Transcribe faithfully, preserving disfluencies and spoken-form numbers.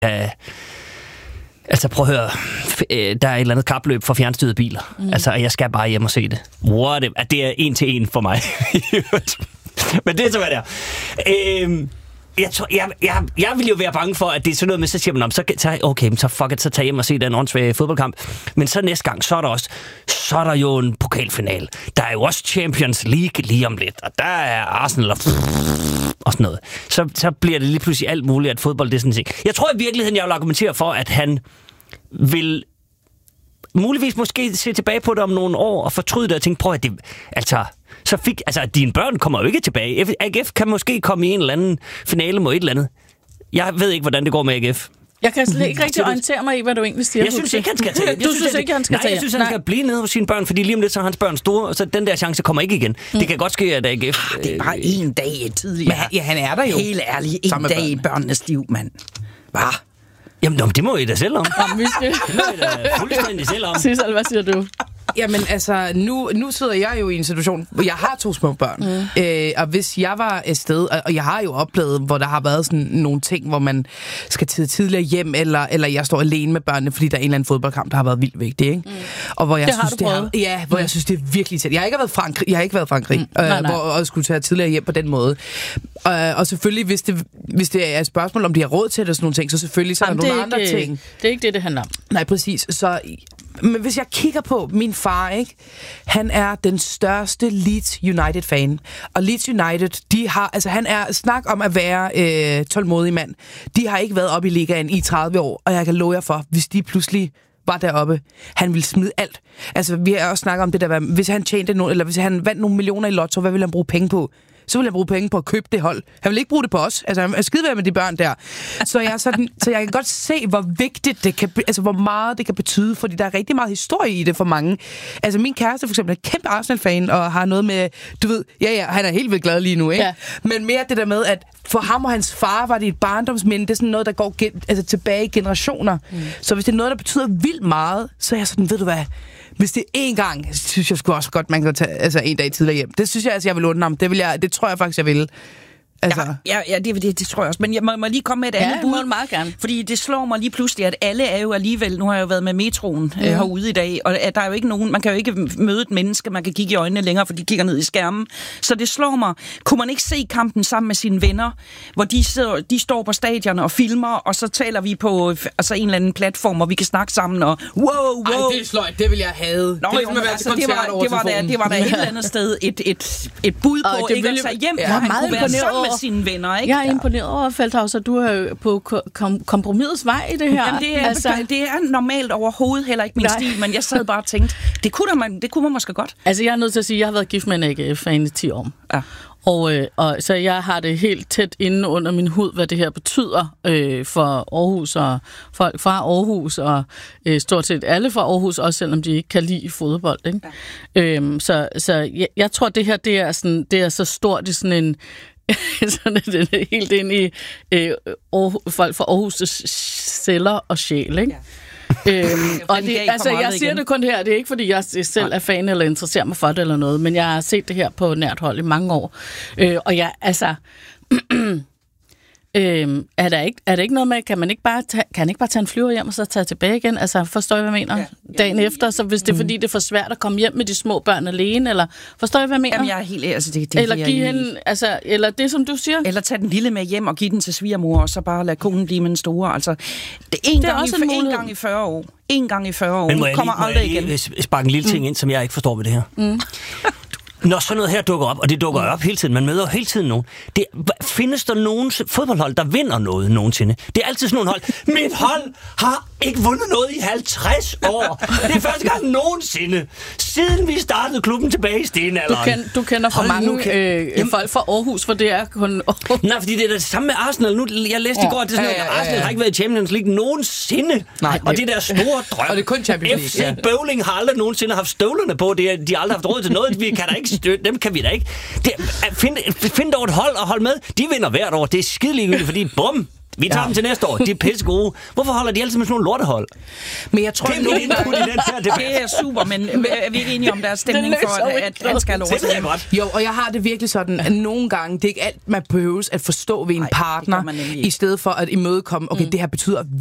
Uh, altså, prøv at høre. Der er et eller andet kapløb for fjernstyrede biler. Mm. Altså, jeg skal bare hjem og se det. What it, det er en til en for mig. Men det er så, hvad det er. Uh, Jeg, tror, jeg, jeg, jeg vil jo være bange for, at det er sådan noget med, så siger man, så, så, okay, så fuck it, så tag hjem og se den åndssvage fodboldkamp. Men så næste gang, så er der også, så er der jo en pokalfinal. Der er jo også Champions League lige om lidt, og der er Arsenal og, og sådan noget. Så, så bliver det lige pludselig alt muligt, at fodbold det er sådan ting. Jeg tror i virkeligheden, jeg vil argumentere for, at han vil muligvis måske se tilbage på det om nogle år og fortryde det og tænke, prøv at det, altså... Så fik, altså, dine børn kommer jo ikke tilbage. A G F kan måske komme i en eller anden finale mod et eller andet. Jeg ved ikke, hvordan det går med A G F. Jeg kan slet ikke rigtig orientere mig i, hvad du egentlig siger. Jeg synes ikke, han skal tage. Jeg du synes, synes ikke, han skal nej, tage? Jeg synes, han skal blive nede hos sine børn, fordi lige om lidt, så er hans børn store, og så den der chance kommer ikke igen. Mm. Det kan godt ske, at A G F... Ah, det er bare en dag tidligere. Men han, ja, han er der jo. Helt ærligt, en dag i børnenes liv, mand. Hvad? Jamen, det må I da selv om. Jamen, vi skal... Det må I da fuldstændig selv om. Sissel, hvad siger du? Jamen altså, nu, nu sidder jeg jo i en situation, hvor jeg har to små børn. Mm. Øh, og hvis jeg var et sted, og jeg har jo oplevet, hvor der har været sådan nogle ting, hvor man skal tid tidligere hjem, eller, eller jeg står alene med børnene, fordi der er en eller anden fodboldkamp, der har været vildt vigtig, ikke? Mm. Og hvor jeg det synes, har du det har, ja, hvor mm. jeg synes, det er virkelig tæt. Jeg har ikke været i Frankrig, jeg har ikke været i Frankrig, mm. øh, nej, nej. Hvor jeg skulle tage tidligere hjem på den måde. Øh, og selvfølgelig, hvis det, hvis det er et spørgsmål, om de har råd til det og sådan nogle ting, så selvfølgelig så er der nogle andre ikke, ting. Det er ikke det, det handler om. Nej, præcis. Så... Men hvis jeg kigger på min far, ikke? Han er den største Leeds United-fan. Og Leeds United, de har, altså han er snak om at være øh, tålmodig mand. De har ikke været oppe i ligaen i tredive år, og jeg kan love jer for, hvis de pludselig var deroppe, han ville smide alt. Altså, vi har også snakket om det der, hvis han tjente no, eller hvis han vandt nogle millioner i lotto, hvad ville han bruge penge på? Så vil jeg bruge penge på at købe det hold. Han vil ikke bruge det på os. Altså, han er skide værd med de børn der. Så jeg, sådan, så jeg kan godt se, hvor vigtigt det kan, altså hvor meget det kan betyde, fordi der er rigtig meget historie i det for mange. Altså, min kæreste for eksempel er kæmpe Arsenal-fan, og har noget med, du ved, ja, ja, han er helt vildt glad lige nu, ikke? Ja. Men mere det der med, at for ham og hans far var det et barndomsminde. Det er sådan noget, der går gen, altså, tilbage i generationer. Mm. Så hvis det er noget, der betyder vildt meget, så er jeg sådan, ved du hvad... Hvis det er én gang, synes jeg sgu også godt, man kan tage altså, en dag tidligere hjem. Det synes jeg, altså, jeg vil undre ham. Det, vil jeg, det tror jeg faktisk, jeg vil. Altså. Ja, ja, ja det, det, det tror jeg også. Men jeg må, må lige komme med et ja, andet bud. Ja, meget gerne. Fordi det slår mig lige pludselig, at alle er jo alligevel... Nu har jeg jo været med metroen mm. øh, herude i dag, og der er jo ikke nogen... Man kan jo ikke møde et menneske, man kan kigge i øjnene længere, for de kigger ned i skærmen. Så det slår mig. Kunne man ikke se kampen sammen med sine venner, hvor de, sidder, de står på stadion og filmer, og så taler vi på altså, en eller anden platform, hvor vi kan snakke sammen, og wow, wow... Ej, det er sløjt. Det vil jeg have. Nå, det, jo, altså, det, var, det, var der, det var der et eller andet sted et, et, et bud på, ikke at tage hjem, ja. Hvor han kunne være sammen med sine venner, ikke? Jeg er imponeret over, Feldhaus, at du er på kom- kompromisets vej i det her. Jamen, det, er, altså, det er normalt overhovedet heller ikke min nej. Stil, men jeg sad bare og tænkte, det kunne, man, det kunne man måske godt. Altså, jeg er nødt til at sige, at jeg har været gift med en A G F-fan i ti år. Ja. Og, øh, og så jeg har det helt tæt inde under min hud, hvad det her betyder øh, for Aarhus og folk fra Aarhus, og øh, stort set alle fra Aarhus, også selvom de ikke kan lide fodbold. Ikke? Ja. Øhm, så så jeg, jeg tror, det her det er, sådan, det er så stort i sådan en sådan det er helt ind i øh, Aarhus, folk fra Aarhus' celler og sjæl, ikke? Ja. Øhm, og det, altså, jeg siger igen. Det kun her, det er ikke fordi jeg selv er fan eller interesserer mig for det eller noget, men jeg har set det her på nært hold i mange år. Øh, og jeg, altså... Øhm, er, der ikke, er der ikke noget med, kan man ikke bare tage, kan man ikke bare tage en flyver hjem og så tage tilbage igen? Altså, forstår jeg, hvad jeg mener? Ja. Dagen ja, efter, så hvis det er fordi, det er for svært at komme hjem med de små børn alene, eller forstår jeg, hvad jeg mener? Jamen, jeg er helt... Altså, det, det, eller give hende, altså, eller det, som du siger? Eller tage den lille med hjem og give den til svigermor, og så bare lade konen blive med den store. Altså, det er en, det er gang, også i, en, en gang i fyrre år. En gang i fyrre år. Men må jeg kommer lige, må aldrig jeg lige igen. sparke en lille ting ind, som jeg ikke forstår ved det her? Mm. Når sådan noget her dukker op, og det dukker op hele tiden, man møder hele tiden nogen. Det, findes der nogen fodboldhold, der vinder noget nogensinde? Det er altid sådan nogle hold. Mit hold har ikke vundet noget i halvtreds år. Det er første gang nogensinde, siden vi startede klubben tilbage i stenalderen. Du, kend, du kender for mange kan... øh, Jamen, folk fra Aarhus, for det er kun... Nej, fordi det er det samme med Arsenal. Nu, jeg læste ja. i går, at det er sådan, ja, ja, ja, ja. Arsenal har ikke været i Champions League nogensinde. Nej, og det der store drøm. Og det er kun Champions League. F C ja. Bowling har aldrig nogensinde haft støvlerne på. Det er, de har aldrig haft råd til noget. Vi kan da ikke støtte. Dem kan vi da ikke. Det, find, find dog et hold og hold med. De vinder hvert år. Det er skideligegyldigt, fordi bum, Vi tager ja. dem til næste år. De er pisse gode. Hvorfor holder de altid med sådan nogle lortehold? Men jeg tror, det er nogen input i den her debat. Det er super, men er vi ikke enige om, der er stemning for, at han skal have lov til det? Jo, og jeg har det virkelig sådan, at nogle gange, det er ikke alt, man behøves at forstå ved en Nej, partner, i stedet for at imødekomme, okay, mm. det her betyder